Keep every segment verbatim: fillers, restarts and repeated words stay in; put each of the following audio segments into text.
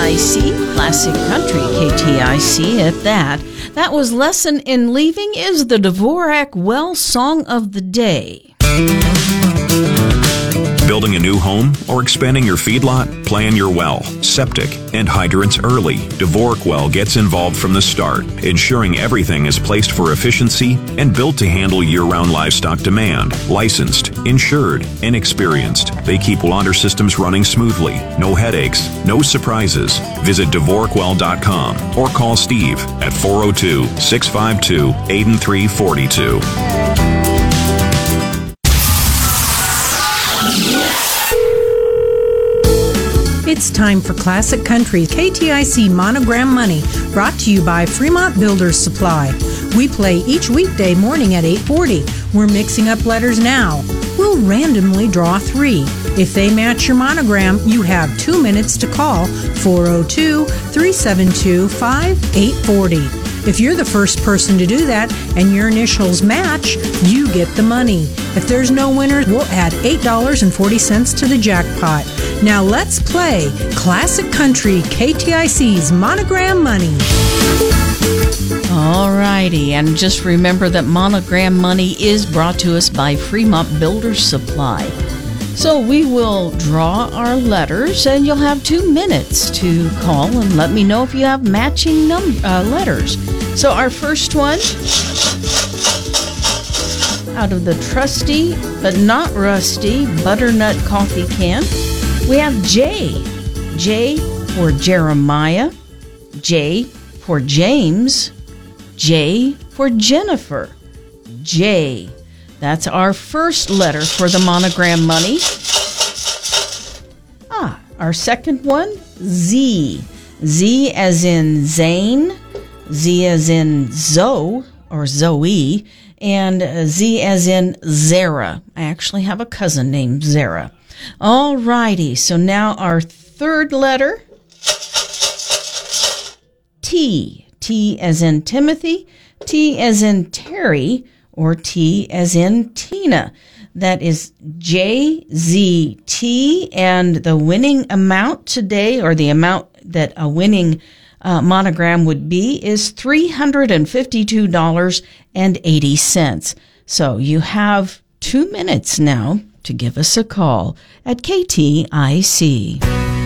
I C, Classic Country K T I C at that. That was Lesson in Leaving is the Dvorak Well Song of the Day. Building a new home or expanding your feedlot? Plan your well, septic, and hydrants early. Dvorak Well gets involved from the start, ensuring everything is placed for efficiency and built to handle year-round livestock demand. Licensed, insured, and experienced, they keep water systems running smoothly. No headaches, no surprises. Visit Dvorak Well dot com or call Steve at four oh two, six five two, eight three four two. It's time for Classic Country K T I C Monogram Money, brought to you by Fremont Builders Supply. We play each weekday morning at eight forty. We're mixing up letters now. We'll randomly draw three. If they match your monogram, you have two minutes to call four oh two, three seven two, five eight four oh. If you're the first person to do that and your initials match, you get the money. If there's no winner, we'll add eight dollars and forty cents to the jackpot. Now let's play Classic Country K T I C's Monogram Money. All righty, and just remember that Monogram Money is brought to us by Fremont Builders Supply. So we will draw our letters, and you'll have two minutes to call and let me know if you have matching num- uh, letters. So our first one, out of the trusty but not rusty butternut coffee can, we have J. J for Jeremiah, J for James, J for Jennifer, J. That's our first letter for the Monogram Money. Ah, our second one, Z. Z as in Zane, Z as in Zoe, or Zoe, and Z as in Zara. I actually have a cousin named Zara. All righty, so now our third letter, T. T as in Timothy, T as in Terry, or T as in Tina. That is J Z T, and the winning amount today, or the amount that a winning uh, monogram would be, is three hundred fifty-two dollars and eighty cents. So you have two minutes now to give us a call at K T I C.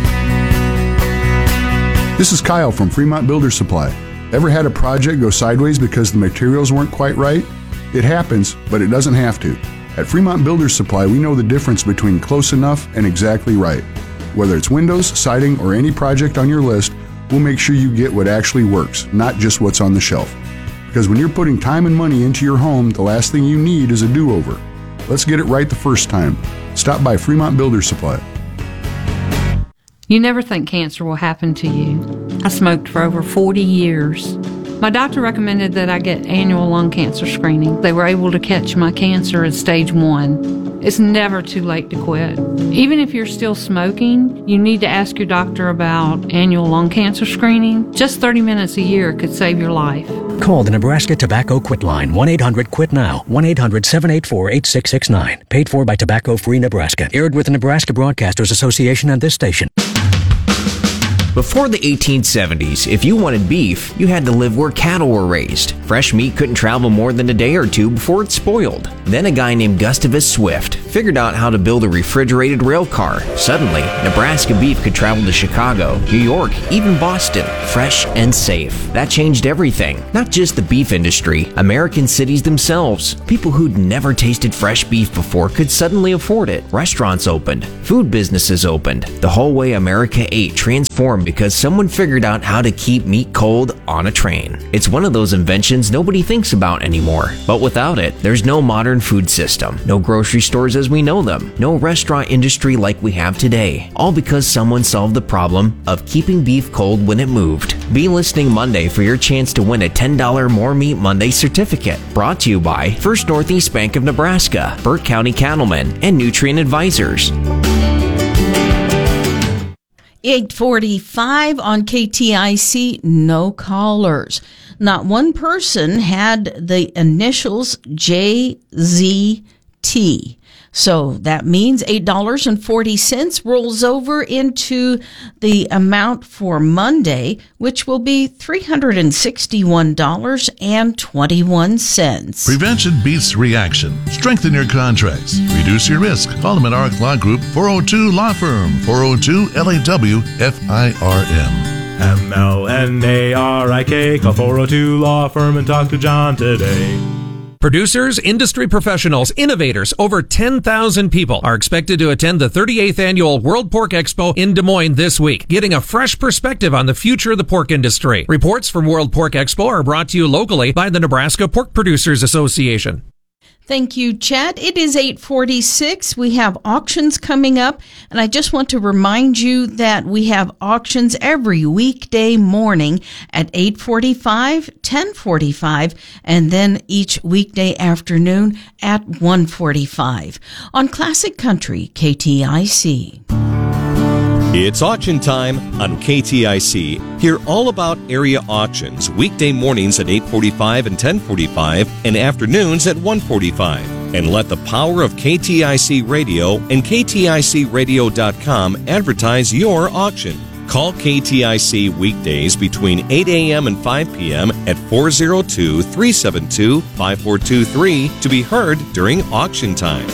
This is Kyle from Fremont Builders Supply. Ever had a project go sideways because the materials weren't quite right? It happens, but it doesn't have to. At Fremont Builders Supply, we know the difference between close enough and exactly right. Whether it's windows, siding, or any project on your list, we'll make sure you get what actually works, not just what's on the shelf. Because when you're putting time and money into your home, the last thing you need is a do-over. Let's get it right the first time. Stop by Fremont Builders Supply. You never think cancer will happen to you. I smoked for over forty years. My doctor recommended that I get annual lung cancer screening. They were able to catch my cancer at stage one. It's never too late to quit. Even if you're still smoking, you need to ask your doctor about annual lung cancer screening. Just thirty minutes a year could save your life. Call the Nebraska Tobacco Quit Line, one eight hundred quit now, one eight hundred seven eight four eight six six nine. Paid for by Tobacco Free Nebraska. Aired with the Nebraska Broadcasters Association and this station. Before the eighteen seventies, if you wanted beef, you had to live where cattle were raised. Fresh meat couldn't travel more than a day or two before it spoiled. Then a guy named Gustavus Swift figured out how to build a refrigerated rail car. Suddenly, Nebraska beef could travel to Chicago, New York, even Boston, fresh and safe. That changed everything. Not just the beef industry, American cities themselves. People who'd never tasted fresh beef before could suddenly afford it. Restaurants opened. Food businesses opened. The whole way America ate transformed because someone figured out how to keep meat cold on a train. It's one of those inventions nobody thinks about anymore. But without it, there's no modern food system, no grocery stores as we know them, no restaurant industry like we have today. All because someone solved the problem of keeping beef cold when it moved. Be listening Monday for your chance to win a ten dollars More Meat Monday certificate. Brought to you by First Northeast Bank of Nebraska, Burke County Cattlemen, and Nutrient Advisors. eight forty-five on K T I C, no callers. Not one person had the initials J Z T. So that means eight dollars and forty cents rolls over into the amount for Monday, which will be three hundred sixty-one dollars and twenty-one cents. Prevention beats reaction. Strengthen your contracts. Reduce your risk. Call them at Arc Law Group, four oh two Law Firm, four oh two L A W F I R M. M L N A R I K. Call four oh two Law Firm and talk to John today. Producers, industry professionals, innovators, over ten thousand people are expected to attend the thirty-eighth Annual World Pork Expo in Des Moines this week, getting a fresh perspective on the future of the pork industry. Reports from World Pork Expo are brought to you locally by the Nebraska Pork Producers Association. Thank you, Chad. It is eight forty-six. We have auctions coming up, and I just want to remind you that we have auctions every weekday morning at eight forty-five, ten forty-five, and then each weekday afternoon at one forty-five on Classic Country K T I C. It's auction time on K T I C. Hear all about area auctions weekday mornings at eight forty-five and ten forty-five and afternoons at one forty-five. And let the power of K T I C Radio and K T I C radio dot com advertise your auction. Call K T I C weekdays between eight a.m. and five p.m. at four oh two, three seven two, five four two three to be heard during auction time.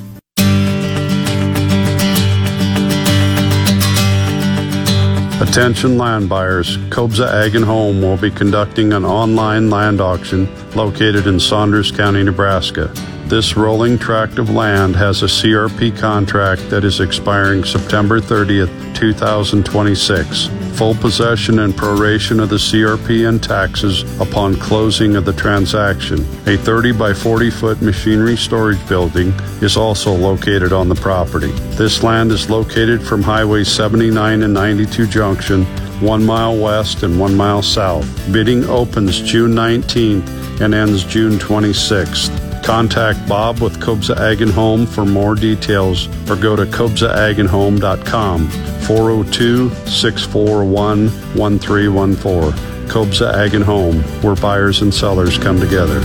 Attention land buyers, Kobza Ag and Home will be conducting an online land auction located in Saunders County, Nebraska. This rolling tract of land has a C R P contract that is expiring September thirtieth, two thousand twenty-six. Full possession and proration of the C R P and taxes upon closing of the transaction. A thirty by forty foot machinery storage building is also located on the property. This land is located from Highway seventy-nine and ninety-two junction, one mile west and one mile south. Bidding opens June nineteenth and ends June twenty-sixth. Contact Bob with Kobza Ag and Home for more details or go to kobza ag and home dot com, four oh two, six four one, one three one four. Kobza Ag and Home, where buyers and sellers come together.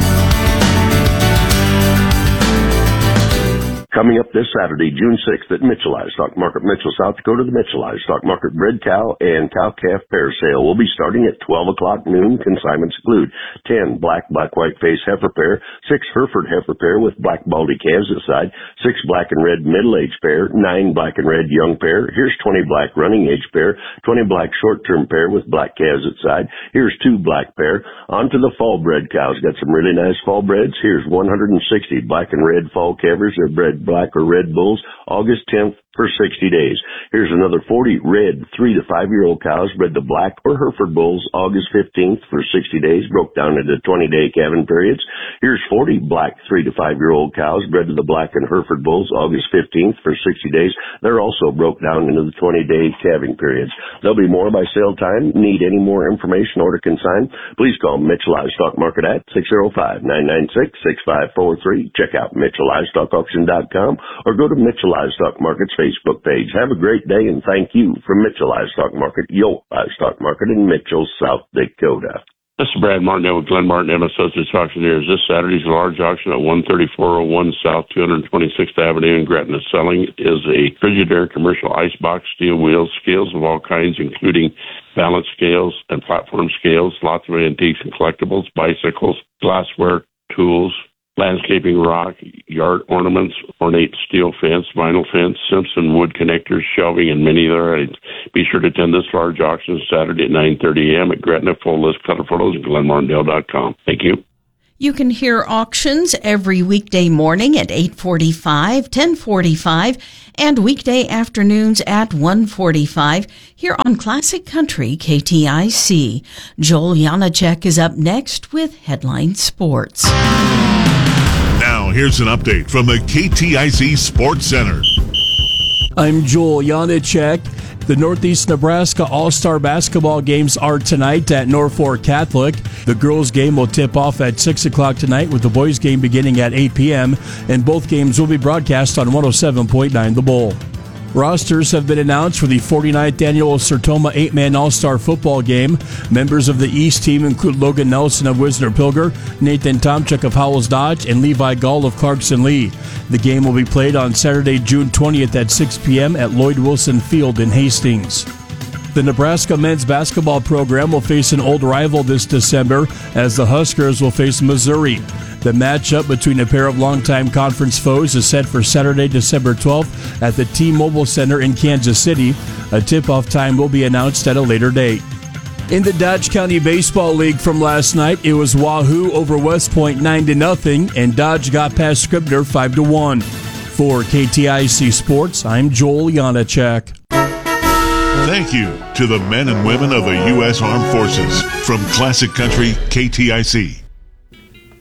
Coming up this Saturday, June sixth at Mitchell Livestock Market, Mitchell, South Dakota, the Mitchell Livestock Market Bred Cow and Cow-Calf Pair Sale will be starting at twelve o'clock noon. Consignments include ten black, black-white face heifer pair, six Hereford heifer pair with black baldy calves inside, six black and red middle-aged pair, nine black and red young pair. Here's twenty black running-age pair, twenty black short-term pair with black calves inside. Here's two black pair. On to the fall-bred cows. Got some really nice fall breds. Here's one hundred sixty black and red fall calvers. They're bred black or red bulls, August tenth for sixty days. Here's another forty red three to five year old cows bred to black or Hereford bulls, August fifteenth for sixty days, broke down into twenty day calving periods. Here's forty black three to five year old cows bred to the black and Hereford bulls, August fifteenth for sixty days. They're also broke down into the twenty day calving periods. There'll be more by sale time. Need any more information or to consign? Please call Mitchell Livestock Market at six oh five, nine nine six, six five four three. Check out Mitchell Livestock Auction dot com or go to Mitchell Livestock Market's Facebook page. Have a great day and thank you from Mitchell Livestock Market, your livestock market in Mitchell, South Dakota. This is Brad Martin with Glenn Martin and Associates Auctioneers. This Saturday's large auction at one thirty-four oh one South two hundred twenty-sixth Avenue in Gretna. Selling is a Frigidaire commercial icebox, steel wheels, scales of all kinds, including balance scales and platform scales, lots of antiques and collectibles, bicycles, glassware, tools, landscaping rock, yard ornaments, ornate steel fence, vinyl fence, Simpson wood connectors, shelving, and many other items. Be sure to attend this large auction Saturday at nine thirty a.m. at Gretna. Full list, color photos at glen martindale dot com. Thank you. You can hear auctions every weekday morning at eight forty-five, ten forty-five, and weekday afternoons at one forty-five here on Classic Country K T I C. Joel Janacek is up next with Headline Sports. Now, here's an update from the K T I C Sports Center. I'm Joel Janacek. The Northeast Nebraska All-Star Basketball games are tonight at Norfolk Catholic. The girls' game will tip off at six o'clock tonight with the boys' game beginning at eight p.m. And both games will be broadcast on one oh seven point nine The Bull. Rosters have been announced for the forty-ninth annual Sertoma eight-man All-Star Football Game. Members of the East team include Logan Nelson of Wisner-Pilger, Nathan Tomchuk of Howells Dodge, and Levi Gall of Clarkson Lee. The game will be played on Saturday, June twentieth at six p.m. at Lloyd Wilson Field in Hastings. The Nebraska men's basketball program will face an old rival this December as the Huskers will face Missouri. The matchup between a pair of longtime conference foes is set for Saturday, December twelfth at the T-Mobile Center in Kansas City. A tip-off time will be announced at a later date. In the Dodge County Baseball League from last night, it was Wahoo over West Point nine to nothing, and Dodge got past Scribner five to one. For K T I C Sports, I'm Joel Janacek. Thank you to the men and women of the U S Armed Forces. From Classic Country K T I C.